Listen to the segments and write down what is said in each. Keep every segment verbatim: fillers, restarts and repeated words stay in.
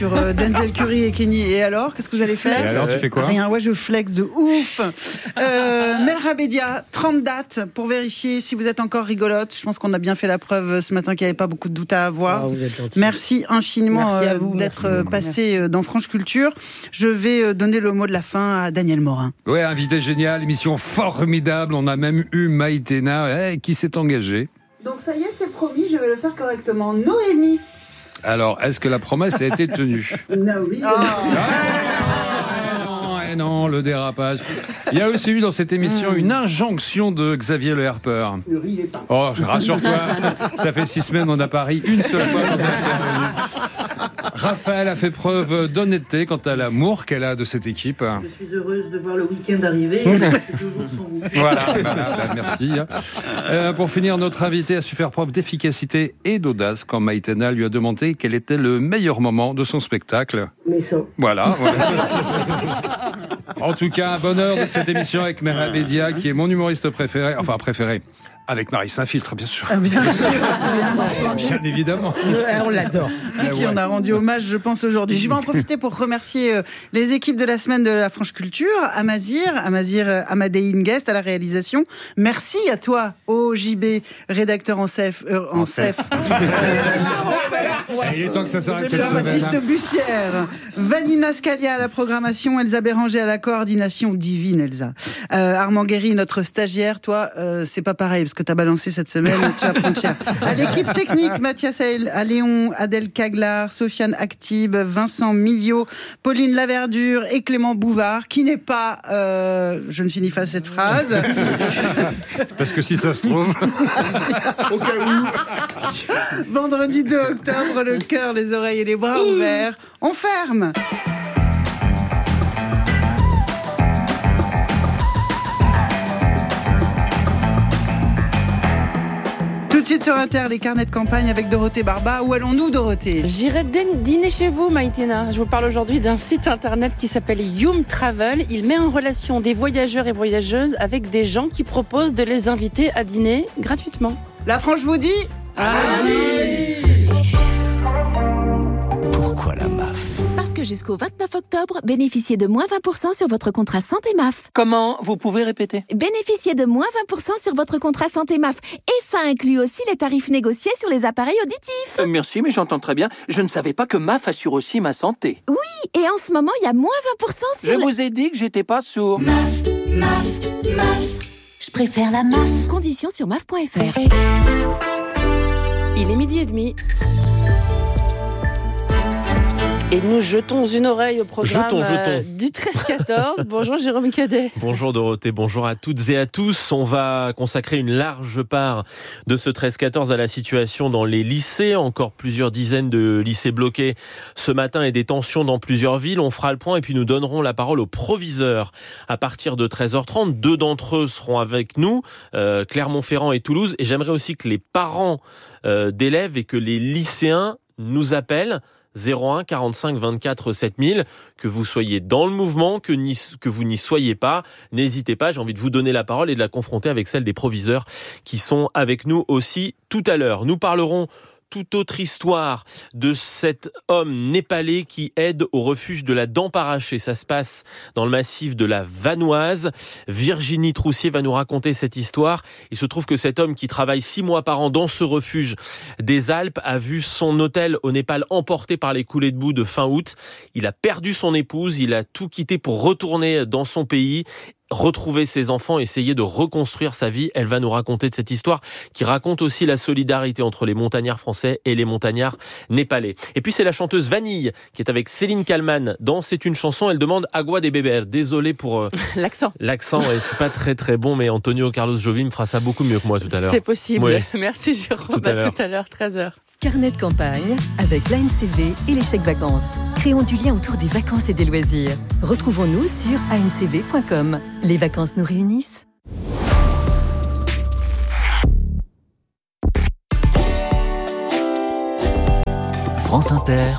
sur euh, Denzel Curry et Kenny. Et alors, qu'est-ce que vous allez faire? Et alors, tu fais quoi? Rien, ouais, je flex de ouf. Euh, Melra Bédia, trente dates pour vérifier si vous êtes encore rigolote. Je pense qu'on a bien fait la preuve ce matin qu'il n'y avait pas beaucoup de doutes à avoir. Oh, vous êtes gentil. Merci infiniment Merci à euh, vous, d'être merci. euh, passé euh, dans France Culture. Je vais euh, donner le mot de la fin à Daniel Morin. Ouais, invité génial, émission formidable. On a même eu Maïtena eh, qui s'est engagée. Donc ça y est, c'est promis, je vais le faire correctement. Noémie. Alors, est-ce que la promesse a été tenue? Noémie. Eh non, le dérapage. Il y a aussi eu dans cette émission une injonction de Xavier Le Herper. Ne riez pas. Oh, rassure-toi, ça fait six semaines, on a pas ri une seule fois. Raphaël a fait preuve d'honnêteté quant à l'amour qu'elle a de cette équipe. Je suis heureuse de voir le week-end arriver. C'est toujours sans vous. Voilà, voilà bah, merci. Euh, pour finir, notre invité a su faire preuve d'efficacité et d'audace quand Maïtena lui a demandé quel était le meilleur moment de son spectacle. Mais ça. Voilà. voilà. En tout cas, un bonheur de cette émission avec Melra Bédia, qui est mon humoriste préféré, enfin préféré, avec Marie Saint-Filtre, bien sûr. Ah, bien sûr, bien entendu. Bien évidemment. On l'adore. À qui on a rendu hommage, je pense, aujourd'hui. Je vais en profiter pour remercier euh, les équipes de la semaine de la Franche Culture, Amazir, Amazir euh, Amadéine Guest à la réalisation. Merci à toi, O J B, rédacteur en chef. Euh, en chef. Il est temps que ça s'arrête cette semaine. Jean-Baptiste Bussière, Vanina Scalia à la programmation, Elsa Béranger à la coordination, divine Elsa. Euh, Armand Guéry, notre stagiaire, toi, euh, c'est pas pareil parce que t'as balancé cette semaine, tu vas prendre cher. À l'équipe technique, Mathias à Léon, Adèle Caglar, Sofiane Actib, Vincent Miliot, Pauline Laverdure et Clément Bouvard, qui n'est pas, euh, je ne finis pas cette phrase. Parce que si ça se trouve, au cas où. Vendredi deux octobre, le cœur, les oreilles et les bras ouverts. On ferme. Tout de suite sur Inter, les carnets de campagne avec Dorothée Barba. Où allons-nous, Dorothée? J'irai dîner chez vous, Maïtena. Je vous parle aujourd'hui d'un site internet qui s'appelle Youm Travel. Il met en relation des voyageurs et voyageuses avec des gens qui proposent de les inviter à dîner gratuitement. La France vous dit allez. Pourquoi la M A F? Parce que jusqu'au vingt-neuf octobre, bénéficiez de moins vingt pour cent sur votre contrat santé M A F. Comment? Vous pouvez répéter? Bénéficiez de moins vingt pour cent sur votre contrat santé M A F. Et ça inclut aussi les tarifs négociés sur les appareils auditifs. Euh, merci, mais j'entends très bien. Je ne savais pas que M A F assure aussi ma santé. Oui, et en ce moment, il y a moins vingt pour cent sur... Je le... vous ai dit que j'étais pas sourd. M A F, M A F, M A F. Je préfère la M A F. Conditions sur M A F point F R. Il est midi et demi. Et nous jetons une oreille au programme jetons, jetons. Euh, du treize quatorze. Bonjour Jérôme Cadet. Bonjour Dorothée, bonjour à toutes et à tous. On va consacrer une large part de ce treize quatorze à la situation dans les lycées. Encore plusieurs dizaines de lycées bloqués ce matin et des tensions dans plusieurs villes. On fera le point et puis nous donnerons la parole aux proviseurs à partir de treize heures trente. Deux d'entre eux seront avec nous, euh, Clermont-Ferrand et Toulouse. Et j'aimerais aussi que les parents euh, d'élèves et que les lycéens nous appellent. zéro un quarante-cinq vingt-quatre sept mille, que vous soyez dans le mouvement, que, n'y, que vous n'y soyez pas, n'hésitez pas, j'ai envie de vous donner la parole et de la confronter avec celle des proviseurs qui sont avec nous aussi tout à l'heure. Nous parlerons toute autre histoire de cet homme népalais qui aide au refuge de la dent arrachée. Ça se passe dans le massif de la Vanoise. Virginie Troussier va nous raconter cette histoire. Il se trouve que cet homme qui travaille six mois par an dans ce refuge des Alpes a vu son hôtel au Népal emporté par les coulées de boue de fin août. Il a perdu son épouse, il a tout quitté pour retourner dans son pays, retrouver ses enfants, essayer de reconstruire sa vie. Elle va nous raconter de cette histoire qui raconte aussi la solidarité entre les montagnards français et les montagnards népalais. Et puis c'est la chanteuse Vanille qui est avec Céline Kallmann dans C'est une chanson. Elle demande Agua de beber. Désolé pour euh, l'accent. L'accent, ouais, c'est pas très très bon, mais Antonio Carlos Jobim fera ça beaucoup mieux que moi tout à l'heure. C'est possible. Oui. Merci Jérôme. Tout à l'heure. Tout à l'heure, treize heures. Carnet de campagne avec l'A N C V et les chèques vacances. Créons du lien autour des vacances et des loisirs. Retrouvons-nous sur a n c v point com. Les vacances nous réunissent. France Inter.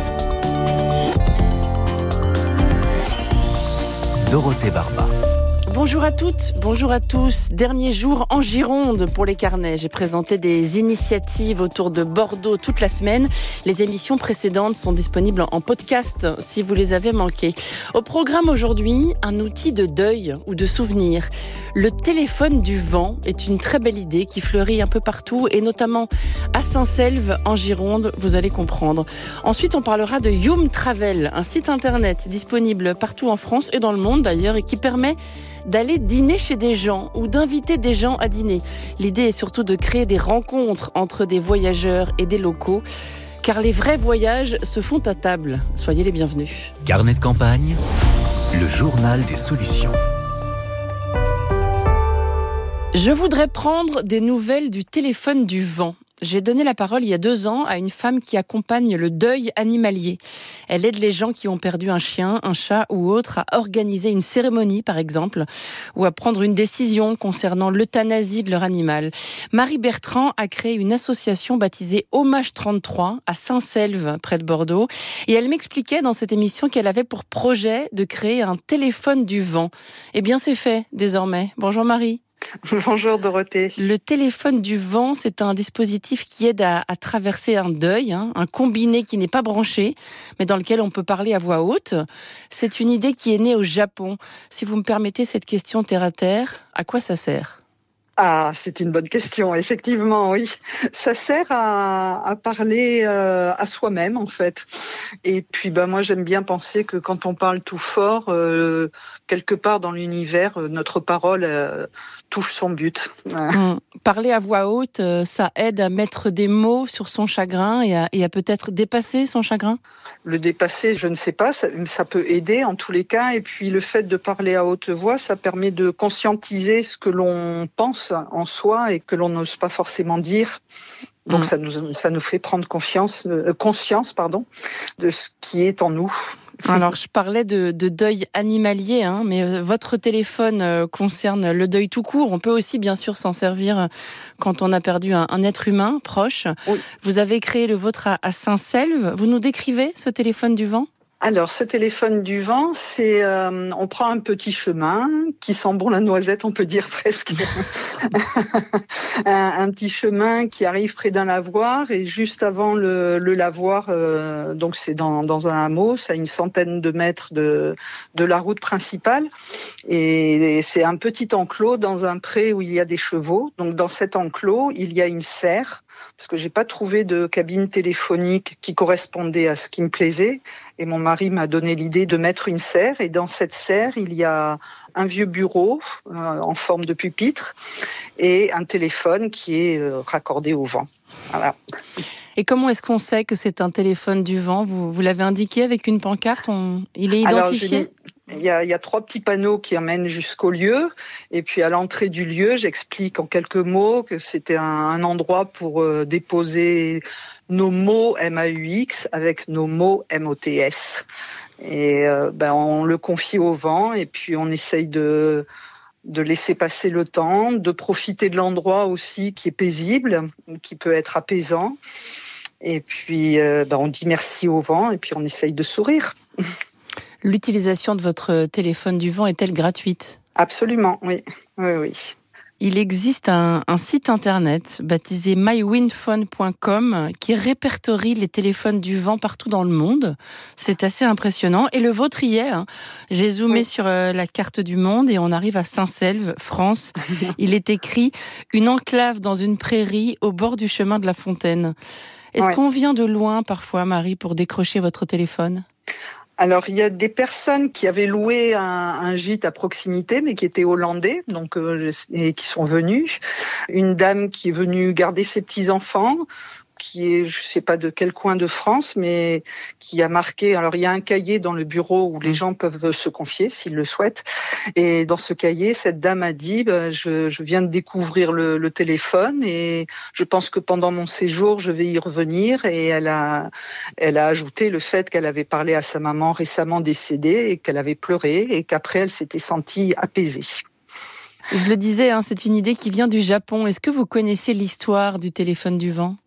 Dorothée Barba. Bonjour à toutes, bonjour à tous. Dernier jour en Gironde pour les carnets. J'ai présenté des initiatives autour de Bordeaux toute la semaine. Les émissions précédentes sont disponibles en podcast si vous les avez manquées. Au programme aujourd'hui, un outil de deuil ou de souvenir. Le téléphone du vent est une très belle idée qui fleurit un peu partout et notamment à Saint-Selve en Gironde, vous allez comprendre. Ensuite, on parlera de Youm Travel, un site internet disponible partout en France et dans le monde d'ailleurs et qui permet d'aller dîner chez des gens ou d'inviter des gens à dîner. L'idée est surtout de créer des rencontres entre des voyageurs et des locaux, car les vrais voyages se font à table. Soyez les bienvenus. Carnet de campagne, le journal des solutions. Je voudrais prendre des nouvelles du téléphone du vent. J'ai donné la parole il y a deux ans à une femme qui accompagne le deuil animalier. Elle aide les gens qui ont perdu un chien, un chat ou autre à organiser une cérémonie, par exemple, ou à prendre une décision concernant l'euthanasie de leur animal. Marie Bertrand a créé une association baptisée Hommage trente-trois à Saint-Selve, près de Bordeaux. Et elle m'expliquait dans cette émission qu'elle avait pour projet de créer un téléphone du vent. Eh bien, c'est fait, désormais. Bonjour Marie. Bonjour Dorothée. Le téléphone du vent, c'est un dispositif qui aide à, à traverser un deuil, hein, un combiné qui n'est pas branché, mais dans lequel on peut parler à voix haute. C'est une idée qui est née au Japon. Si vous me permettez cette question terre à terre, à quoi ça sert ? Ah, c'est une bonne question, effectivement, oui. Ça sert à, à parler euh, à soi-même, en fait. Et puis, bah, moi, j'aime bien penser que quand on parle tout fort, euh, quelque part dans l'univers, notre parole euh, touche son but. Mmh. Parler à voix haute, ça aide à mettre des mots sur son chagrin et à, et à peut-être dépasser son chagrin ? Le dépasser, je ne sais pas, ça, ça peut aider en tous les cas. Et puis, le fait de parler à haute voix, ça permet de conscientiser ce que l'on pense en soi et que l'on n'ose pas forcément dire. Donc mmh. ça nous ça nous fait prendre confiance, euh, conscience pardon, de ce qui est en nous. Alors je parlais de, de deuil animalier, hein, mais votre téléphone euh, concerne le deuil tout court. On peut aussi bien sûr s'en servir quand on a perdu un, un être humain proche. Oui. Vous avez créé le vôtre à, à Saint-Selve. Vous nous décrivez ce téléphone du vent ? Alors, ce téléphone du vent, c'est euh, on prend un petit chemin qui sent bon la noisette, on peut dire presque. un, un petit chemin qui arrive près d'un lavoir et juste avant le, le lavoir, euh, donc c'est dans, dans un hameau, c'est à une centaine de mètres de, de la route principale et, et c'est un petit enclos dans un pré où il y a des chevaux. Donc, dans cet enclos, il y a une serre. Parce que j'ai pas trouvé de cabine téléphonique qui correspondait à ce qui me plaisait. Et mon mari m'a donné l'idée de mettre une serre. Et dans cette serre, il y a un vieux bureau euh, en forme de pupitre et un téléphone qui est euh, raccordé au vent. Voilà. Et comment est-ce qu'on sait que c'est un téléphone du vent ? Vous, vous l'avez indiqué avec une pancarte ? On... Il est identifié ? Alors, Il y, a, il y a trois petits panneaux qui emmènent jusqu'au lieu. Et puis à l'entrée du lieu, j'explique en quelques mots que c'était un, un endroit pour euh, déposer nos mots M A U X avec nos mots M O T S. Et euh, ben, on le confie au vent et puis on essaye de, de laisser passer le temps, de profiter de l'endroit aussi qui est paisible, qui peut être apaisant. Et puis euh, ben, on dit merci au vent et puis on essaye de sourire. L'utilisation de votre téléphone du vent est-elle gratuite ? Absolument, oui. oui, oui. Il existe un, un site internet baptisé my wind phone point com qui répertorie les téléphones du vent partout dans le monde. C'est assez impressionnant. Et le vôtre y est. Hein. J'ai zoomé oui. sur euh, la carte du monde et on arrive à Saint-Selve, France. Il est écrit « Une enclave dans une prairie au bord du chemin de la Fontaine ». Est-ce ouais. qu'on vient de loin parfois, Marie, pour décrocher votre téléphone ? Alors, il y a des personnes qui avaient loué un, un gîte à proximité, mais qui étaient hollandais, donc euh, et qui sont venus. Une dame qui est venue garder ses petits-enfants, qui est, je sais pas de quel coin de France, mais qui a marqué. Alors, il y a un cahier dans le bureau où les gens peuvent se confier s'ils le souhaitent. Et dans ce cahier, cette dame a dit bah, je, je viens de découvrir le, le téléphone et je pense que pendant mon séjour, je vais y revenir. Et elle a, elle a ajouté le fait qu'elle avait parlé à sa maman récemment décédée et qu'elle avait pleuré et qu'après, elle s'était sentie apaisée. Je le disais, hein, c'est une idée qui vient du Japon. Est-ce que vous connaissez l'histoire du téléphone du vent ?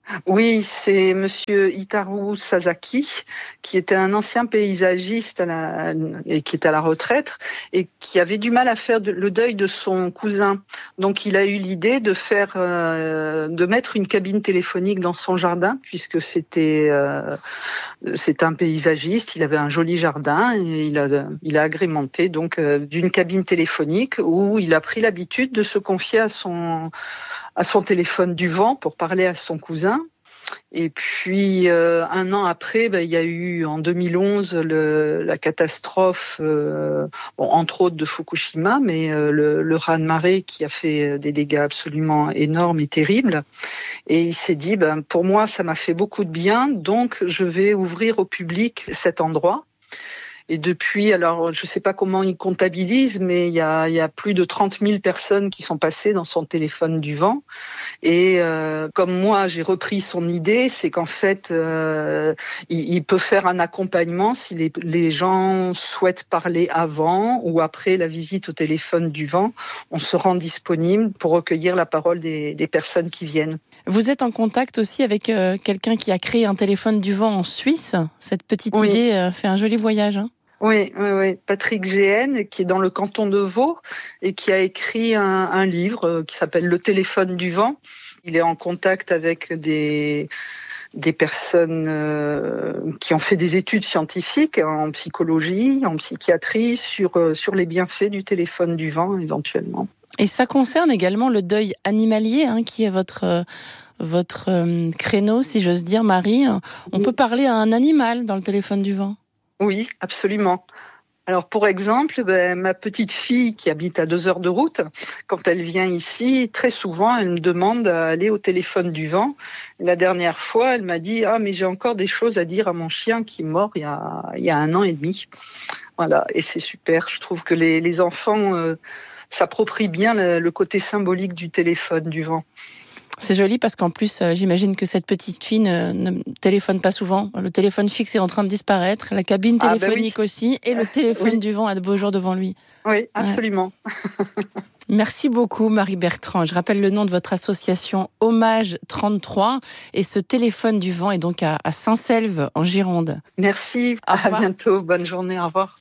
Oui, c'est Monsieur Hitaru Sasaki, qui était un ancien paysagiste à la, et qui était à la retraite et qui avait du mal à faire de, le deuil de son cousin. Donc, il a eu l'idée de faire, euh, de mettre une cabine téléphonique dans son jardin, puisque c'était, euh, c'est un paysagiste. Il avait un joli jardin et il a, il a agrémenté donc euh, d'une cabine téléphonique où il a pris l'habitude de se confier à son à son téléphone du vent pour parler à son cousin. Et puis euh, un an après, ben, il y a eu en deux mille onze le, la catastrophe, euh, bon, entre autres de Fukushima, mais euh, le, le raz-de-marée qui a fait des dégâts absolument énormes et terribles. Et il s'est dit, ben, pour moi, ça m'a fait beaucoup de bien, donc je vais ouvrir au public cet endroit. Et depuis, alors je ne sais pas comment il comptabilise, mais il y a, il y a plus de trente mille personnes qui sont passées dans son téléphone du vent. Et euh, comme moi, j'ai repris son idée, c'est qu'en fait, euh, il, il peut faire un accompagnement si les, les gens souhaitent parler avant ou après la visite au téléphone du vent. On se rend disponible pour recueillir la parole des, des personnes qui viennent. Vous êtes en contact aussi avec euh, quelqu'un qui a créé un téléphone du vent en Suisse. Cette petite Oui. idée euh, fait un joli voyage, hein. Oui, oui, oui. Patrick G N, qui est dans le canton de Vaud et qui a écrit un, un livre qui s'appelle Le téléphone du vent. Il est en contact avec des, des personnes euh, qui ont fait des études scientifiques en psychologie, en psychiatrie, sur, euh, sur les bienfaits du téléphone du vent, éventuellement. Et ça concerne également le deuil animalier, hein, qui est votre... Euh... votre euh, créneau, si j'ose dire, Marie. On peut parler à un animal dans le téléphone du vent. Oui, absolument. Alors, pour exemple, ben, ma petite fille qui habite à deux heures de route, quand elle vient ici, très souvent, elle me demande d'aller au téléphone du vent. La dernière fois, elle m'a dit « Ah, mais j'ai encore des choses à dire à mon chien qui est mort il y a, il y a un an et demi. » Voilà, et c'est super. Je trouve que les, les enfants euh, s'approprient bien le, le côté symbolique du téléphone du vent. C'est joli parce qu'en plus, euh, j'imagine que cette petite fille ne, ne téléphone pas souvent. Le téléphone fixe est en train de disparaître, la cabine téléphonique ah bah oui. aussi, et le téléphone oui. du vent a de beaux jours devant lui. Oui, absolument. Ouais. Merci beaucoup, Marie Bertrand. Je rappelle le nom de votre association Hommage trente-trois, et ce téléphone du vent est donc à, à Saint-Selve, en Gironde. Merci, à bientôt, bonne journée, au revoir.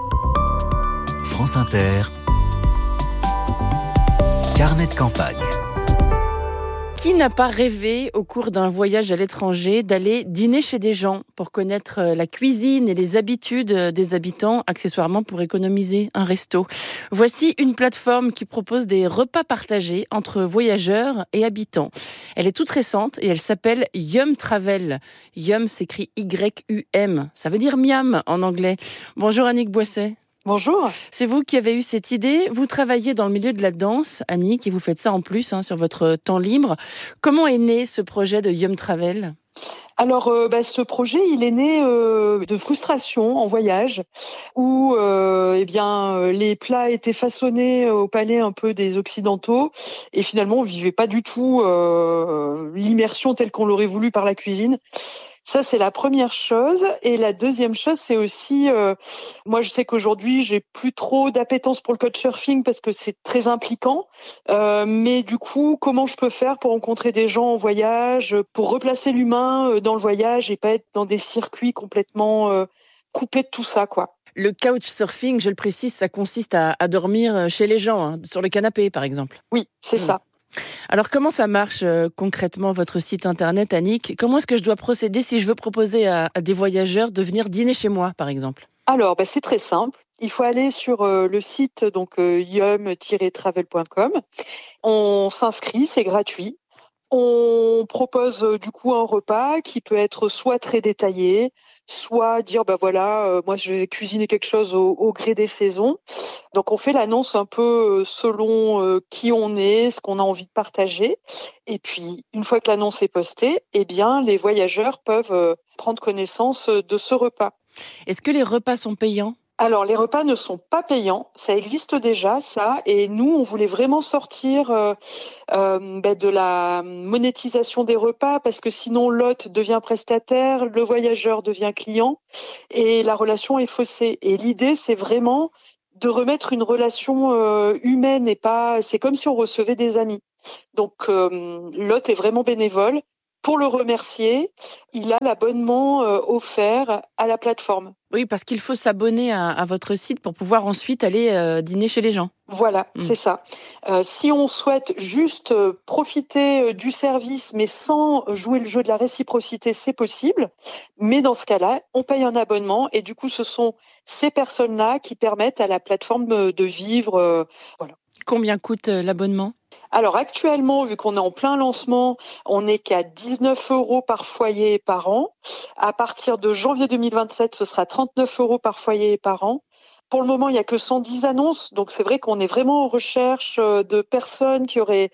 France Inter, carnet de campagne. Qui n'a pas rêvé, au cours d'un voyage à l'étranger, d'aller dîner chez des gens pour connaître la cuisine et les habitudes des habitants, accessoirement pour économiser un resto? Voici une plateforme qui propose des repas partagés entre voyageurs et habitants. Elle est toute récente et elle s'appelle Yum Travel. Yum s'écrit Y U M. Ça veut dire miam en anglais. Bonjour Annick Boisset. Bonjour. C'est vous qui avez eu cette idée. Vous travaillez dans le milieu de la danse, Annick, et vous faites ça en plus hein, sur votre temps libre. Comment est né ce projet de Yum Travel ? Alors, euh, bah, ce projet, il est né euh, de frustration en voyage, où euh, eh bien les plats étaient façonnés au palais un peu des Occidentaux, et finalement, on vivait pas du tout euh, l'immersion telle qu'on l'aurait voulu par la cuisine. Ça, c'est la première chose. Et la deuxième chose, c'est aussi, euh, moi, je sais qu'aujourd'hui, j'ai plus trop d'appétence pour le couchsurfing parce que c'est très impliquant. Euh, mais du coup, comment je peux faire pour rencontrer des gens en voyage, pour replacer l'humain dans le voyage et pas être dans des circuits complètement euh, coupés de tout ça, quoi. Le couchsurfing, je le précise, ça consiste à, à dormir chez les gens, hein, sur le canapé, par exemple. Oui, c'est mmh. ça. Alors, comment ça marche euh, concrètement, votre site internet, Annick ? Comment est-ce que je dois procéder si je veux proposer à, à des voyageurs de venir dîner chez moi, par exemple ? Alors, bah, c'est très simple. Il faut aller sur euh, le site donc euh, yum tiret travel point com. On s'inscrit, c'est gratuit. On propose euh, du coup un repas qui peut être soit très détaillé, soit dire bah voilà, euh, moi je vais cuisiner quelque chose au, au gré des saisons. Donc on fait l'annonce un peu selon euh, qui on est, ce qu'on a envie de partager. Et puis une fois que l'annonce est postée, eh bien les voyageurs peuvent euh, prendre connaissance de ce repas. Est-ce que les repas sont payants ? Alors, les repas ne sont pas payants, ça existe déjà, ça, et nous, on voulait vraiment sortir euh, euh, bah, de la monétisation des repas, parce que sinon, l'hôte devient prestataire, le voyageur devient client, et la relation est faussée. Et l'idée, c'est vraiment de remettre une relation euh, humaine, et pas, c'est comme si on recevait des amis. Donc, euh, l'hôte est vraiment bénévole, pour le remercier, il a l'abonnement euh, offert à la plateforme. Oui, parce qu'il faut s'abonner à, à votre site pour pouvoir ensuite aller euh, dîner chez les gens. Voilà, mmh. c'est ça. Euh, si on souhaite juste euh, profiter euh, du service, mais sans jouer le jeu de la réciprocité, c'est possible. Mais dans ce cas-là, on paye un abonnement et du coup, ce sont ces personnes-là qui permettent à la plateforme de vivre. Euh, voilà. Combien coûte euh, l'abonnement ? Alors actuellement, vu qu'on est en plein lancement, on n'est qu'à dix-neuf euros par foyer et par an. À partir de janvier deux mille vingt-sept, ce sera trente-neuf euros par foyer et par an. Pour le moment, il n'y a que cent dix annonces, donc c'est vrai qu'on est vraiment en recherche de personnes qui auraient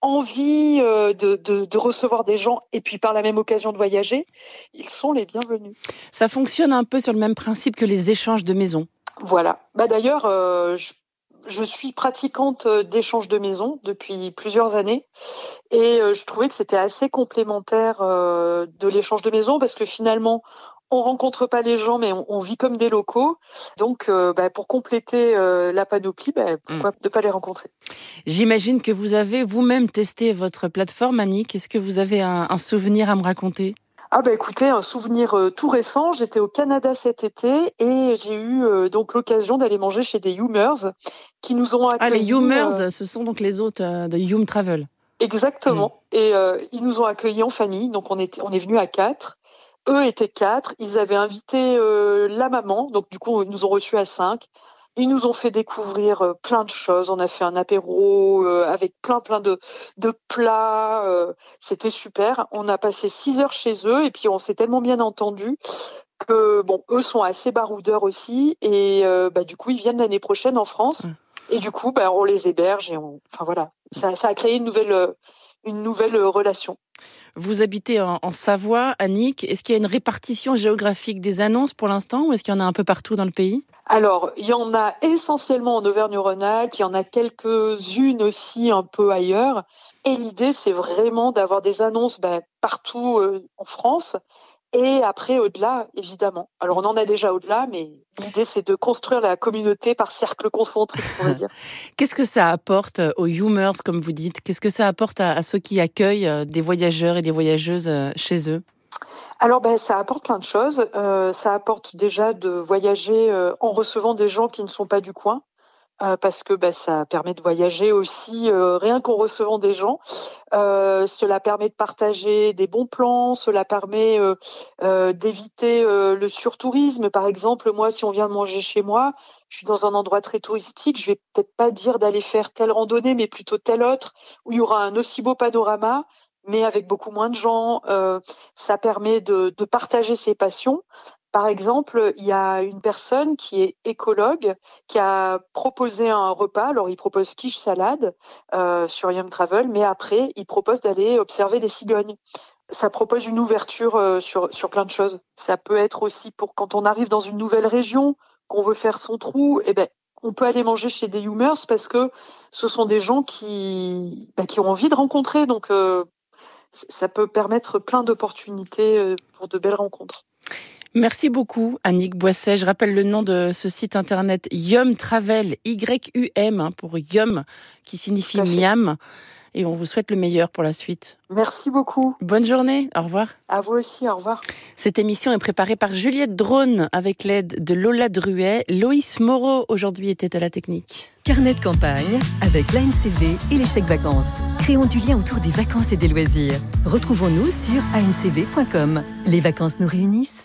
envie de, de, de recevoir des gens et puis par la même occasion de voyager. Ils sont les bienvenus. Ça fonctionne un peu sur le même principe que les échanges de maisons. Voilà. Bah d'ailleurs, euh, je Je suis pratiquante d'échanges de maisons depuis plusieurs années et je trouvais que c'était assez complémentaire de l'échange de maisons parce que finalement, on rencontre pas les gens mais on, on vit comme des locaux. Donc, bah, pour compléter la panoplie, bah, pourquoi mmh. ne pas les rencontrer ? J'imagine que vous avez vous-même testé votre plateforme, Annick. Est-ce que vous avez un, un souvenir à me raconter ? Ah bah écoutez, un souvenir euh, tout récent, j'étais au Canada cet été et j'ai eu euh, donc l'occasion d'aller manger chez des Yoomers qui nous ont accueillis. Ah, les Yoomers, euh... ce sont donc les hôtes euh, de Yoom Travel. Exactement. Mmh. Et euh, ils nous ont accueillis en famille, donc on est, on est venus à quatre. Eux étaient quatre, ils avaient invité euh, la maman, donc du coup ils nous ont reçus à cinq. Ils nous ont fait découvrir euh, plein de choses. On a fait un apéro euh, avec plein plein de de plats. Euh, c'était super. On a passé six heures chez eux et puis on s'est tellement bien entendus que bon, eux sont assez baroudeurs aussi et euh, bah du coup ils viennent l'année prochaine en France mmh. et du coup bah on les héberge et on, enfin voilà, ça ça a créé une nouvelle une nouvelle relation. Vous habitez en, en Savoie, Annick. Est-ce qu'il y a une répartition géographique des annonces pour l'instant ou est-ce qu'il y en a un peu partout dans le pays ? Alors, il y en a essentiellement en Auvergne-Rhône-Alpes, il y en a quelques-unes aussi un peu ailleurs. Et l'idée, c'est vraiment d'avoir des annonces ben, partout euh, en France et après au-delà, évidemment. Alors, on en a déjà au-delà, mais l'idée, c'est de construire la communauté par cercle concentrique, on va dire. Qu'est-ce que ça apporte aux Yoomers, comme vous dites ? Qu'est-ce que ça apporte à, à ceux qui accueillent des voyageurs et des voyageuses chez eux ? Alors ben ça apporte plein de choses. Euh, ça apporte déjà de voyager euh, en recevant des gens qui ne sont pas du coin, euh, parce que ben ça permet de voyager aussi euh, rien qu'en recevant des gens. Euh, cela permet de partager des bons plans. Cela permet euh, euh, d'éviter euh, le surtourisme. Par exemple, moi, si on vient manger chez moi, je suis dans un endroit très touristique. Je vais peut-être pas dire d'aller faire telle randonnée, mais plutôt telle autre où il y aura un aussi beau panorama, mais avec beaucoup moins de gens. Euh, ça permet de, de partager ses passions. Par exemple, il y a une personne qui est écologue, qui a proposé un repas. Alors, il propose quiche salade euh, sur Yum Travel, mais après, il propose d'aller observer les cigognes. Ça propose une ouverture euh, sur, sur plein de choses. Ça peut être aussi pour quand on arrive dans une nouvelle région, qu'on veut faire son trou, eh ben, on peut aller manger chez des Yoomers parce que ce sont des gens qui, ben, qui ont envie de rencontrer. Donc, euh, ça peut permettre plein d'opportunités pour de belles rencontres. Merci beaucoup, Annick Boisset. Je rappelle le nom de ce site internet Yum Travel, Y U M, hein, pour Yum, qui signifie miam. Et on vous souhaite le meilleur pour la suite. Merci beaucoup. Bonne journée. Au revoir. À vous aussi. Au revoir. Cette émission est préparée par Juliette Drone avec l'aide de Lola Druet. Loïs Moreau, aujourd'hui, était à la technique. Carnet de campagne avec l'A N C V et les chèques vacances. Créons du lien autour des vacances et des loisirs. Retrouvons-nous sur a n c v point com. Les vacances nous réunissent.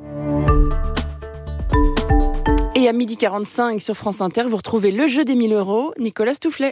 Et à midi quarante-cinq sur France Inter, vous retrouvez le jeu des mille euros. Nicolas Stoufflet.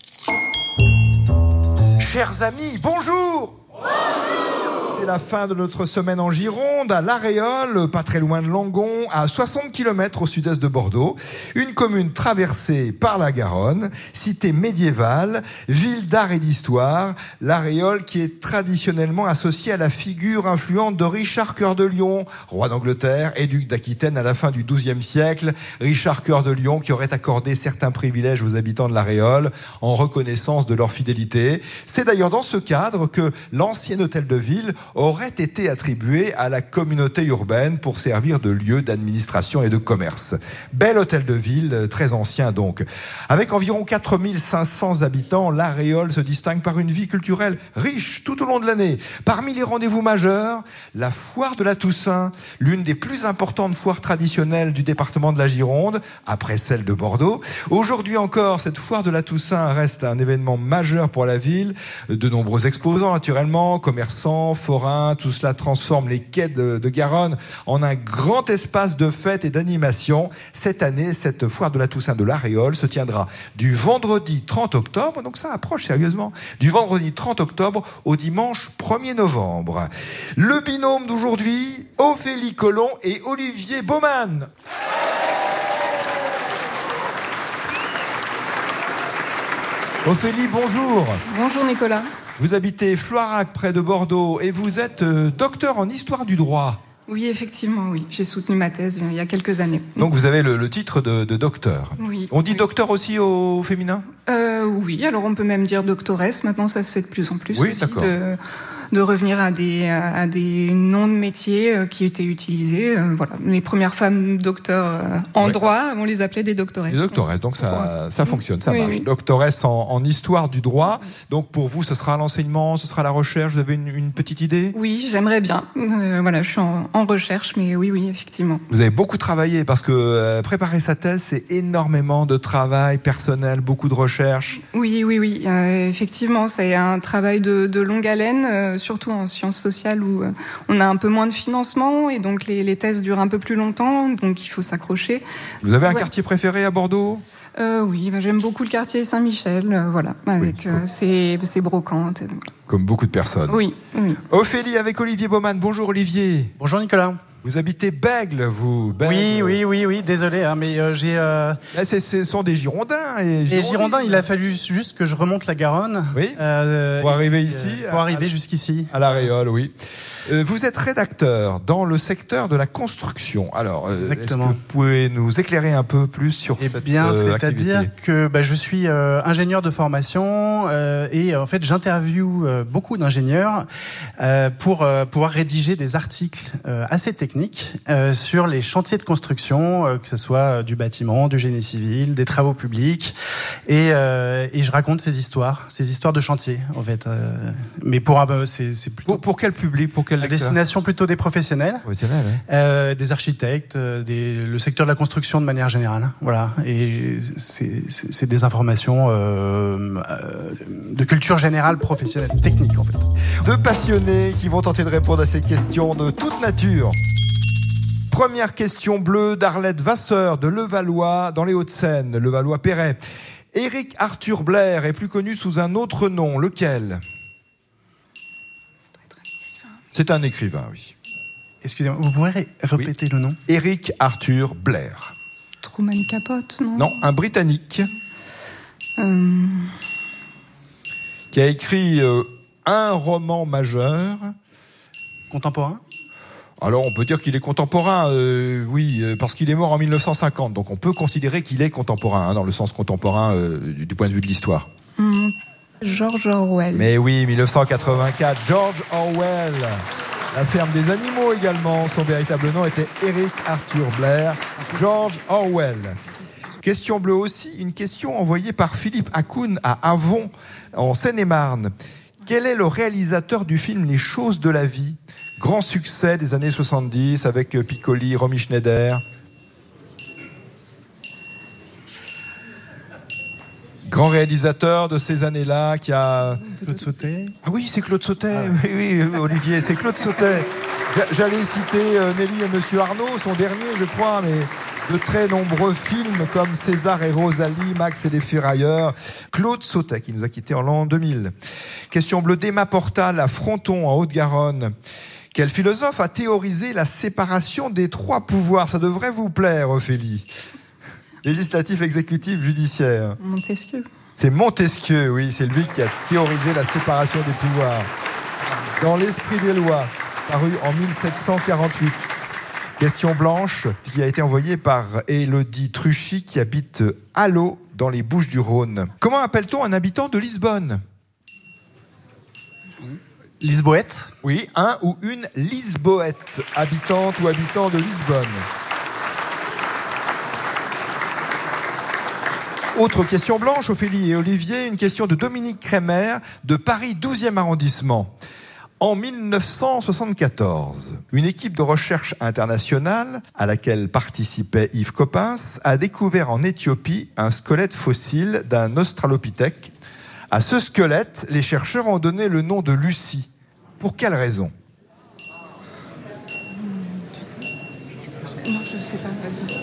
Chers amis, bonjour! C'est la fin de notre semaine en Gironde, à La Réole, pas très loin de Langon, à soixante kilomètres au sud-est de Bordeaux. Une commune traversée par la Garonne, cité médiévale, ville d'art et d'histoire. La Réole qui est traditionnellement associée à la figure influente de Richard Cœur de Lion, roi d'Angleterre et duc d'Aquitaine à la fin du douzième siècle. Richard Cœur de Lion qui aurait accordé certains privilèges aux habitants de La Réole en reconnaissance de leur fidélité. C'est d'ailleurs dans ce cadre que l'ancien hôtel de ville aurait été attribué à la communauté urbaine pour servir de lieu d'administration et de commerce. Bel hôtel de ville, très ancien donc. Avec environ quatre mille cinq cents habitants, La Réole se distingue par une vie culturelle riche tout au long de l'année. Parmi les rendez-vous majeurs, la foire de la Toussaint, l'une des plus importantes foires traditionnelles du département de la Gironde, après celle de Bordeaux. Aujourd'hui encore, cette foire de la Toussaint reste un événement majeur pour la ville. De nombreux exposants, naturellement, commerçants, forains, tout cela transforme les quais de, de Garonne en un grand espace de fête et d'animation. Cette année, cette foire de la Toussaint de La Réole se tiendra du vendredi trente octobre, donc ça approche sérieusement, du vendredi trente octobre au dimanche premier novembre. Le binôme d'aujourd'hui, Ophélie Collomb et Olivier Baumann. Ophélie, bonjour. Bonjour Nicolas. Vous habitez Floirac, près de Bordeaux, et vous êtes euh, docteur en histoire du droit. Oui, effectivement, oui. J'ai soutenu ma thèse il y a quelques années. Donc vous avez le, le titre de, de docteur. Oui. On dit oui. docteur aussi au féminin ? euh, Oui, alors on peut même dire doctoresse. Maintenant, ça se fait de plus en plus oui, aussi. d'accord. De... de revenir à des, à des noms de métiers qui étaient utilisés. Voilà. Les premières femmes docteurs en ouais. droit, on les appelait des doctoresses. Des doctoresses, donc ça, ça fonctionne, ça oui, marche. Oui. Doctoresse en, en histoire du droit. Donc pour vous, ce sera l'enseignement, ce sera la recherche. Vous avez une, une petite idée ? Oui, j'aimerais bien. Euh, voilà, je suis en, en recherche, mais oui, oui, effectivement. Vous avez beaucoup travaillé parce que euh, préparer sa thèse, c'est énormément de travail personnel, beaucoup de recherche. Oui, oui, oui. Euh, effectivement, c'est un travail de, de longue haleine. Euh, surtout en sciences sociales où on a un peu moins de financement et donc les, les thèses durent un peu plus longtemps, donc il faut s'accrocher. Vous avez un ouais. quartier préféré à Bordeaux ? euh, Oui, ben j'aime beaucoup le quartier Saint-Michel, euh, voilà, avec oui, euh, ses, ses brocantes. Et donc... Comme beaucoup de personnes. Oui, oui. Ophélie avec Olivier Baumann. Bonjour Olivier. Bonjour Nicolas. Vous habitez Bègle, vous Bègle. Oui, oui, oui, oui, désolé, hein, mais euh, j'ai... Euh... Là, c'est, ce sont des Girondins. Et Les Girondins, il a fallu juste que je remonte la Garonne. Oui, euh, pour arriver ici. Euh, pour arriver à, jusqu'ici. À La Réole, oui. Euh, vous êtes rédacteur dans le secteur de la construction. Alors, euh, est-ce que vous pouvez nous éclairer un peu plus sur eh cette bien, euh, c'est-à-dire activité ? que bah, je suis euh, ingénieur de formation euh, et en fait, j'interviewe euh, beaucoup d'ingénieurs euh, pour euh, pouvoir rédiger des articles euh, assez techniques euh, sur les chantiers de construction, euh, que ce soit du bâtiment, du génie civil, des travaux publics, et, euh, et je raconte ces histoires, ces histoires de chantier, en fait. Euh, mais pour euh, c'est, c'est plutôt pour, pour quel public, pour quel à destination plutôt des professionnels, professionnels ouais. euh, des architectes, euh, des, le secteur de la construction de manière générale. Voilà, et c'est, c'est, c'est des informations euh, euh, de culture générale, professionnelle, technique en fait. Deux passionnés qui vont tenter de répondre à ces questions de toute nature. Première question bleue d'Arlette Vasseur de Levallois dans les Hauts-de-Seine, Levallois-Perret. Éric Arthur Blair est plus connu sous un autre nom, lequel ? C'est un écrivain, oui. Excusez-moi, vous pourrez répéter oui. le nom ? Éric Arthur Blair. Truman Capote, non ? Non, un Britannique euh... qui a écrit euh, un roman majeur. Contemporain ? Alors on peut dire qu'il est contemporain, euh, oui, euh, parce qu'il est mort en mille neuf cent cinquante, donc on peut considérer qu'il est contemporain, hein, dans le sens contemporain euh, du, du point de vue de l'histoire. Mmh. George Orwell. Mais oui, mille neuf cent quatre-vingt-quatre, George Orwell. La ferme des animaux également, son véritable nom était Éric Arthur Blair. George Orwell. Question bleue aussi, une question envoyée par Philippe Hakoun à Avon, en Seine-et-Marne. Quel est le réalisateur du film Les choses de la vie ? Grand succès des années soixante-dix avec Piccoli, Romy Schneider. Grand réalisateur de ces années-là qui a... Claude Sautet. Ah oui, c'est Claude Sautet. Ah. Oui, oui, Olivier, c'est Claude Sautet. J'allais citer Nelly et Monsieur Arnaud, son dernier, je crois, mais de très nombreux films comme César et Rosalie, Max et les Ferrailleurs. Claude Sautet, qui nous a quittés en l'an deux mille. Question bleue d'Emma Portal à Fronton, en Haute-Garonne. Quel philosophe a théorisé la séparation des trois pouvoirs ? Ça devrait vous plaire, Ophélie. Législatif, exécutif, judiciaire. Montesquieu. C'est Montesquieu, oui, c'est lui qui a théorisé la séparation des pouvoirs. Dans l'Esprit des lois, paru en mille sept cent quarante-huit. Question blanche, qui a été envoyée par Élodie Truchy, qui habite Allo, dans les Bouches-du-Rhône. Comment appelle-t-on un habitant de Lisbonne ? Lisboète. Oui, un ou une Lisboète, habitante ou habitant de Lisbonne. Autre question blanche, Ophélie et Olivier, une question de Dominique Crémer de Paris douzième arrondissement. En mille neuf cent soixante-quatorze, une équipe de recherche internationale à laquelle participait Yves Coppens a découvert en Éthiopie un squelette fossile d'un australopithèque. À ce squelette, les chercheurs ont donné le nom de Lucie. Pour quelle raison ? Non, je ne sais pas, vas-y.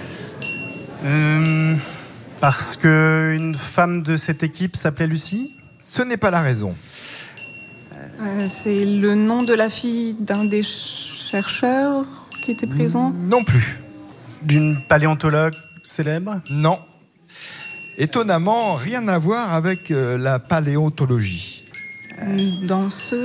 Euh, parce qu'une femme de cette équipe s'appelait Lucie ? Ce n'est pas la raison. Euh, c'est le nom de la fille d'un des chercheurs qui était présent ? Non plus. D'une paléontologue célèbre ? Non. Étonnamment, rien à voir avec euh, la paléontologie. Une danseuse ?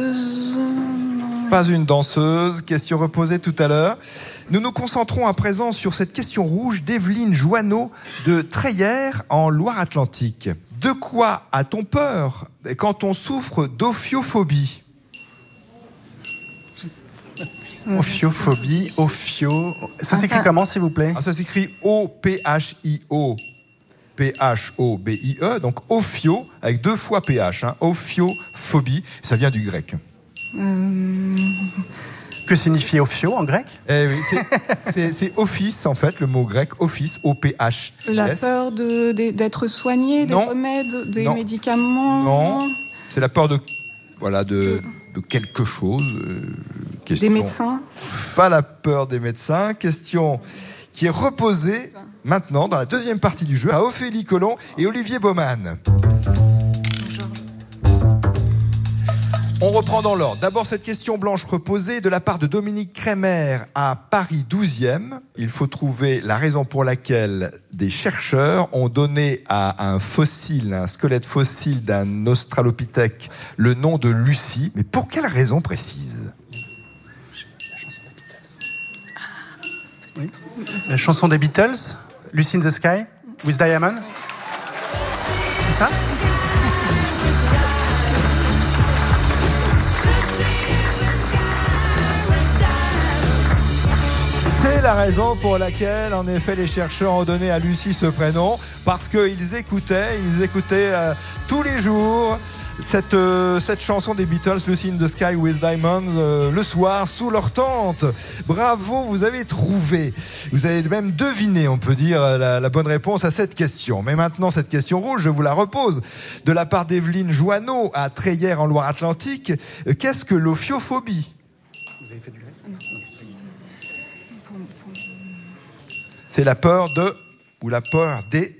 Non. Pas une danseuse, question reposée tout à l'heure. Nous nous concentrons à présent sur cette question rouge d'Evelyne Joanneau de Treillères en Loire-Atlantique. De quoi a-t-on peur quand on souffre d'ophiophobie ? Ophiophobie, ophio... Ça s'écrit comment, s'il vous plaît ? Ah, ça s'écrit O P H I O P H O B I E, donc ophio, avec deux fois P H, hein, ophiophobie, ça vient du grec. Euh... Que signifie ophio en grec ? Eh oui, c'est, c'est, c'est office, en fait, le mot grec, office, O P H I S. La peur de, de, d'être soigné, des non. remèdes, des non. médicaments ? Non, c'est la peur de, voilà, de, de quelque chose. Euh, question. Des médecins ? Pas la peur des médecins. Question qui est reposée maintenant dans la deuxième partie du jeu à Ophélie Collomb et Olivier Baumann. On reprend dans l'ordre. D'abord, cette question blanche reposée de la part de Dominique Crémer à Paris douzième. Il faut trouver la raison pour laquelle des chercheurs ont donné à un fossile, un squelette fossile d'un australopithèque, le nom de Lucie. Mais pour quelle raison précise ? Oui. La chanson des Beatles, Lucy in the Sky, with Diamond. C'est ça ? C'est la raison pour laquelle, en effet, les chercheurs ont donné à Lucie ce prénom, parce qu'ils écoutaient, ils écoutaient euh, tous les jours cette, euh, cette chanson des Beatles, Lucy in the Sky with Diamonds, euh, le soir, sous leur tente. Bravo, vous avez trouvé. Vous avez même deviné, on peut dire, la, la bonne réponse à cette question. Mais maintenant, cette question rouge, je vous la repose. De la part d'Evelyne Joanneau à Treillères en Loire-Atlantique, euh, qu'est-ce que l'ophiophobie ? Vous avez fait du C'est la peur de, ou la peur des...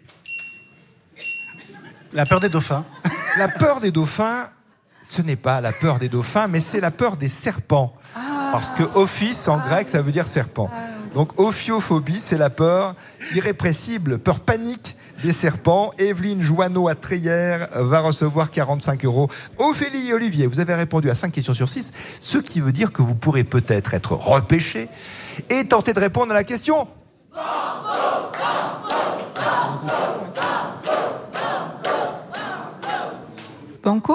La peur des dauphins. La peur des dauphins, ce n'est pas la peur des dauphins, mais c'est la peur des serpents. Ah. Parce que office, en grec, ça veut dire serpent. Ah. Donc ophiophobie, c'est la peur irrépressible, peur panique des serpents. Evelyne Joanneau à Treillères va recevoir quarante-cinq euros. Ophélie et Olivier, vous avez répondu à cinq questions sur six, ce qui veut dire que vous pourrez peut-être être repêché et tenter de répondre à la question... Banco ?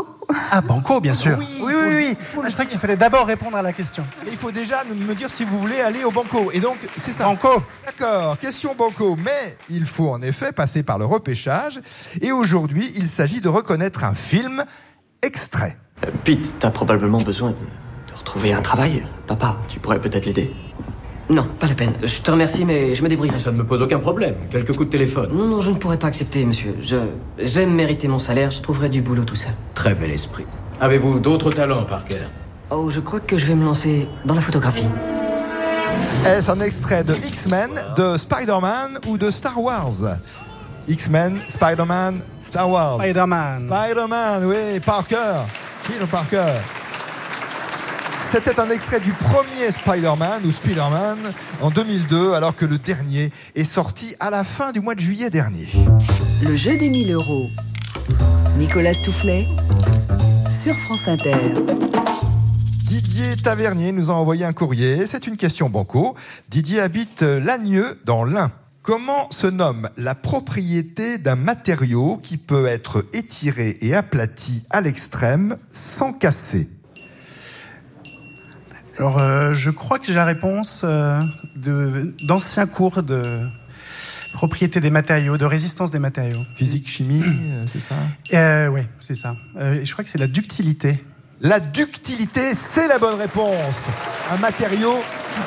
Ah, Banco, bien sûr. Oui, oui, oui. oui. Ah, je crois qu'il fallait d'abord répondre à la question. Il faut déjà me dire si vous voulez aller au Banco. Et donc, c'est ça. Banco. D'accord, question Banco. Mais il faut en effet passer par le repêchage. Et aujourd'hui, il s'agit de reconnaître un film extrait. Euh, Pete, t'as probablement besoin de, de retrouver un travail. Papa, tu pourrais peut-être l'aider. Non, pas la peine. Je te remercie, mais je me débrouillerai. Ça ne me pose aucun problème. Quelques coups de téléphone. Non, non, je ne pourrais pas accepter, monsieur. Je... J'aime mériter mon salaire, je trouverai du boulot tout seul. Très bel esprit. Avez-vous d'autres talents, Parker ? Oh, je crois que je vais me lancer dans la photographie. Est-ce un extrait de X-Men, de Spider-Man ou de Star Wars ? X-Men, Spider-Man, Star Wars. Spider-Man. Spider-Man, oui, Parker. Peter Parker. C'était un extrait du premier Spider-Man ou Spider-Man en deux mille deux, alors que le dernier est sorti à la fin du mois de juillet dernier. Le jeu des mille euros. Nicolas Toufflet sur France Inter. Didier Tavernier nous a envoyé un courrier. C'est une question banco. Didier habite Lagneux dans l'Ain. Comment se nomme la propriété d'un matériau qui peut être étiré et aplati à l'extrême sans casser ? Alors, euh, je crois que j'ai la réponse euh, de, d'anciens cours de propriété des matériaux, de résistance des matériaux. Physique, chimie, c'est ça euh, Oui, c'est ça. Euh, je crois que c'est la ductilité. La ductilité, c'est la bonne réponse. Un matériau